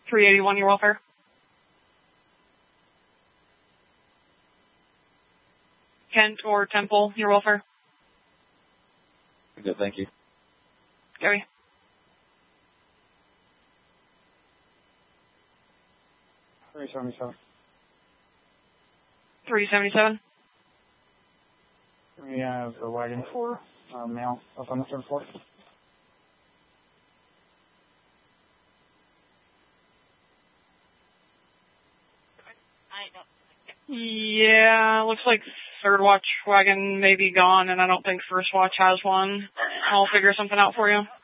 381, your welfare. Kent or Temple, your welfare. Good, thank you. Gary. $377. We have a wagon 4, male, up on the 3rd floor. Yeah, looks like 3rd watch wagon may be gone, and I don't think 1st watch has one. I'll figure something out for you.